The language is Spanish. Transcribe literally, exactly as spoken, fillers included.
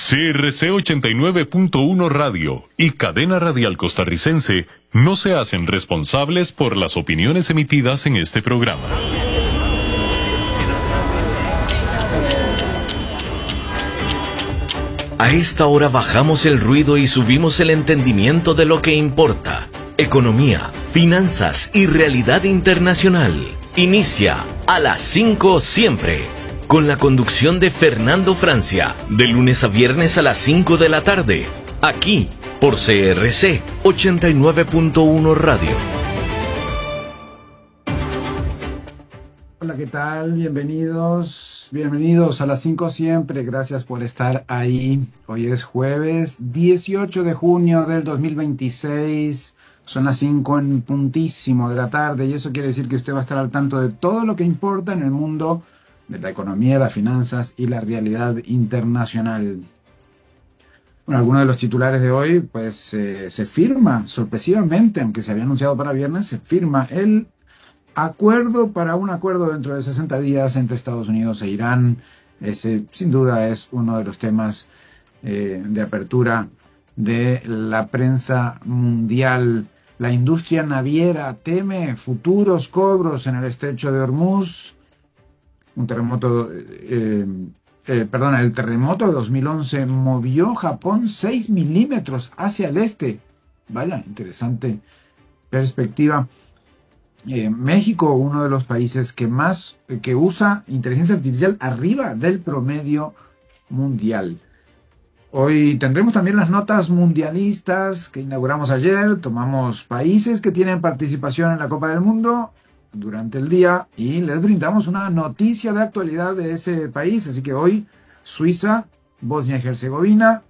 C R C ochenta y nueve punto uno Radio y Cadena Radial Costarricense no se hacen responsables por las opiniones emitidas en este programa. A esta hora bajamos el ruido y subimos el entendimiento de lo que importa. Economía, finanzas y realidad internacional. Inicia a las cinco siempre, con la conducción de Fernando Francia, de lunes a viernes a las cinco de la tarde, aquí por C R C ochenta y nueve punto uno Radio. Hola, ¿qué tal? Bienvenidos. Bienvenidos a las cinco siempre, gracias por estar ahí. Hoy es jueves dieciocho de junio del dos mil veintiséis, son las cinco en puntísimo de la tarde y eso quiere decir que usted va a estar al tanto de todo lo que importa en el mundo de la economía, las finanzas y la realidad internacional. Bueno, algunos de los titulares de hoy, pues eh, se firma sorpresivamente, aunque se había anunciado para viernes, se firma el acuerdo para un acuerdo dentro de sesenta días entre Estados Unidos e Irán. Ese, sin duda, es uno de los temas eh, de apertura de la prensa mundial. La industria naviera teme futuros cobros en el estrecho de Hormuz. Un terremoto, eh, eh, perdón, el terremoto de dos mil once movió Japón seis milímetros hacia el este. Vaya, interesante perspectiva. Eh, México, uno de los países que más, eh, que usa inteligencia artificial arriba del promedio mundial. Hoy tendremos también las notas mundialistas que inauguramos ayer. Tomamos países que tienen participación en la Copa del Mundo durante el día y les brindamos una noticia de actualidad de ese país. Así que hoy Suiza, Bosnia y Herzegovina